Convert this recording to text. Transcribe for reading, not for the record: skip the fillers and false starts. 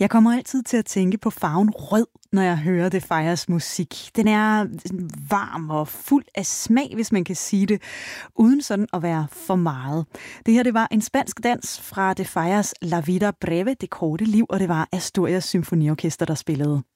Jeg kommer altid til at tænke på farven rød, når jeg hører Det Fejres musik. Den er varm og fuld af smag, hvis man kan sige det, uden sådan at være for meget. Det her, det var en spansk dans fra Det Fejres La Vida Breve, det korte liv, og det var Asturias Symfoniorkester, der spillede.